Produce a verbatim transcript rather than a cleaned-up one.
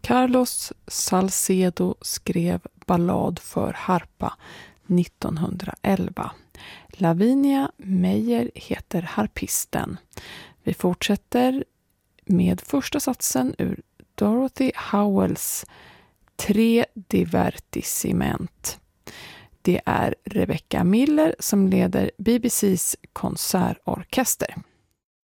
Carlos Salcedo skrev Ballad för harpa nittonhundraelva. Lavinia Meyer heter harpisten. Vi fortsätter med första satsen ur Dorothy Howells Tre Divertissement. Det är Rebecca Miller som leder B B C:s konsertorkester.